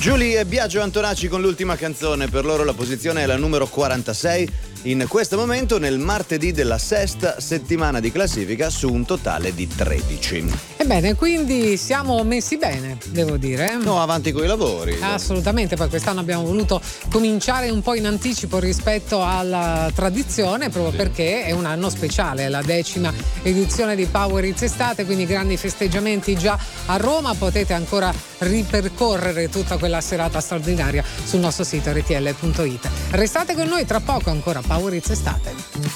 Giulia e Biagio Antonacci con l'ultima canzone, per loro la posizione è la numero 46 in questo momento nel martedì della sesta settimana di classifica su un totale di 13. Ebbene, quindi siamo messi bene, devo dire. No, avanti coi lavori. Assolutamente, poi quest'anno abbiamo voluto cominciare un po' in anticipo rispetto alla tradizione, proprio perché è un anno speciale, è la 10ª edizione di Power Hits Estate, quindi grandi festeggiamenti già a Roma. Potete ancora ripercorrere tutta quella serata straordinaria sul nostro sito rtl.it. Restate con noi, tra poco ancora Power Hits Estate.